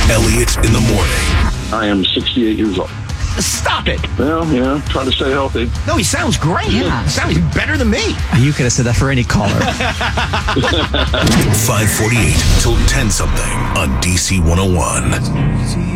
Elliot in the morning. I am 68 years old. Stop it. Well, trying to stay healthy. No, he sounds great. Yeah. He sounds better than me. You could have said that for any caller. 548 till 10 something on DC 101.